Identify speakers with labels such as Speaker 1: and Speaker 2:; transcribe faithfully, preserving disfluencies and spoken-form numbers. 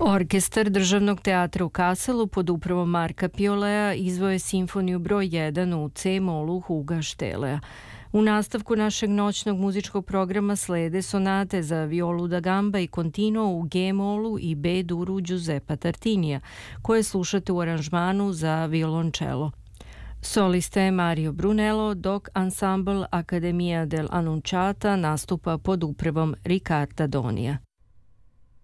Speaker 1: Orkestar Državnog teatra u Kaselu pod upravom Marka Piolea izvoje simfoniju broj jedan u C-molu Huga Štelea. U nastavku našeg noćnog muzičkog programa slede sonate za violu da gamba i continuo u G-molu i B-duru Giuseppa Tartinija, koje slušate u aranžmanu za violončelo. Solista je Mario Brunello, dok ansambl Accademia del Annunciata nastupa pod upravom Riccarda Donija.